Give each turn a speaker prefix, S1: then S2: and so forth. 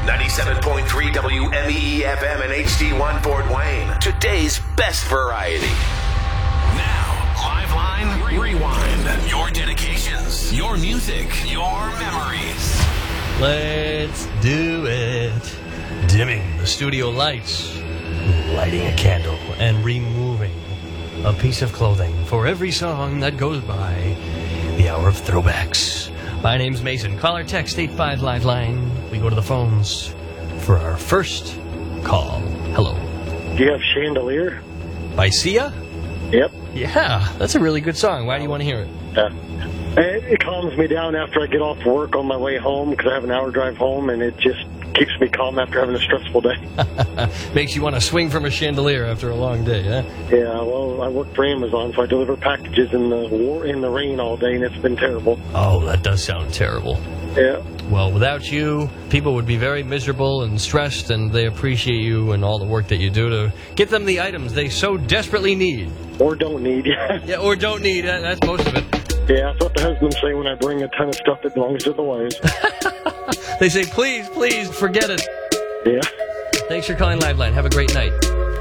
S1: 97.3 WMEE FM and HD1 Fort Wayne. Today's best variety. Now, Liveline Rewind. Your dedications, your music, your memories.
S2: Let's do it. Dimming the studio lights, lighting a candle, and removing a piece of clothing for every song that goes by. The hour of throwbacks. My name's Mason. Call or text 85 Liveline. We go to the phones for our first call. Hello.
S3: Do you have Chandelier?
S2: By Sia?
S3: Yep.
S2: Yeah, that's a really good song. Why do you want to hear it?
S3: It calms me down after I get off work on my way home because I have an hour drive home, and it just keeps me calm after having a stressful day.
S2: Makes you want to swing from a chandelier after a long day, huh?
S3: Yeah, well, I work for Amazon, so I deliver packages in the rain all day, and it's been terrible.
S2: Oh, that does sound terrible.
S3: Yeah.
S2: Well, without you, people would be very miserable and stressed, and they appreciate you and all the work that you do to get them the items they so desperately need.
S3: Or don't need.
S2: Yeah, or don't need. That's most of it.
S3: Yeah, that's what the husbands say when I bring a ton of stuff that belongs to the wives.
S2: They say, please, please, forget it.
S3: Yeah.
S2: Thanks for calling Liveline. Have a great night.